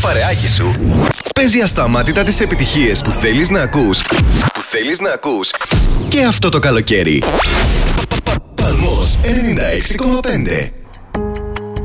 παρεάκι σου παίζει ασταμάτητα τις επιτυχίες που θέλεις να ακούς. Και αυτό το καλοκαίρι. Παλμός 96,5.